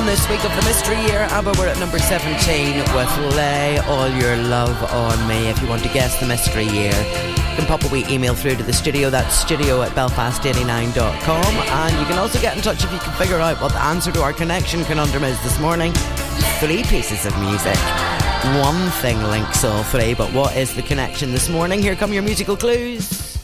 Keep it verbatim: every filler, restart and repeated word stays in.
one this week of the Mystery Year. ABBA were at number seventeen with Lay All Your Love On Me. If you want to guess the Mystery Year, you can pop a wee email through to the studio. That's studio at belfast eighty-nine dot com. And you can also get in touch if you can figure out what the answer to our connection conundrum is this morning. Three pieces of music. One thing links all three, but what is the connection this morning? Here come your musical clues.